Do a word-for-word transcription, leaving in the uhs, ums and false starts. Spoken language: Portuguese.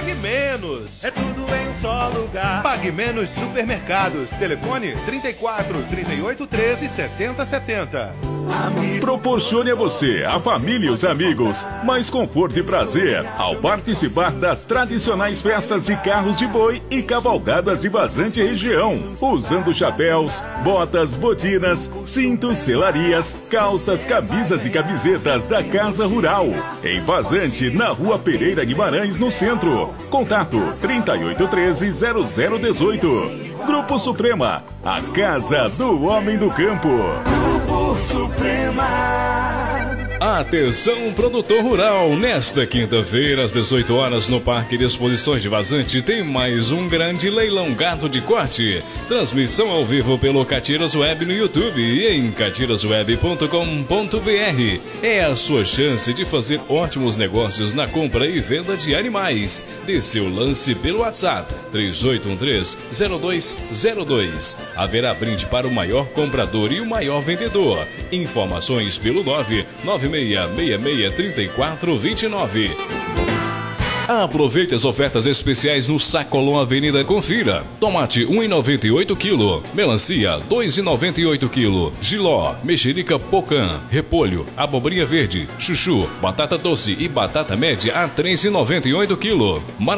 Pague menos. É tudo em um só lugar. Pague Menos Supermercados. Telefone trinta e quatro, trinta e oito, treze, setenta, setenta. Proporcione a você, a família e os amigos mais conforto e prazer ao participar das tradicionais festas de carros de boi e cavalgadas de Vazante região, usando chapéus, botas, botinas, cintos, selarias, calças, camisas e camisetas da Casa Rural, em Vazante, na Rua Pereira Guimarães, no centro. Contato trinta e oito, treze, zero zero dezoito. Grupo Suprema, a casa do homem do campo. Grupo Suprema. Atenção, produtor rural, nesta quinta-feira às dezoito horas no Parque de Exposições de Vazante tem mais um grande leilão gado de corte. Transmissão ao vivo pelo Catiras Web no YouTube e em catiras web ponto com ponto b r. É a sua chance de fazer ótimos negócios na compra e venda de animais. Dê seu lance pelo WhatsApp três oito um três, zero dois zero dois. Haverá brinde para o maior comprador e o maior vendedor. Informações pelo nove nove seis seis seis, três quatro dois nove. Aproveite as ofertas especiais no Sacolão Avenida Confira. Tomate um real e noventa e oito quilo, melancia dois reais e noventa e oito quilo, jiló, mexerica pocã, repolho, abobrinha verde, chuchu, batata doce e batata média a três reais e noventa e oito quilo.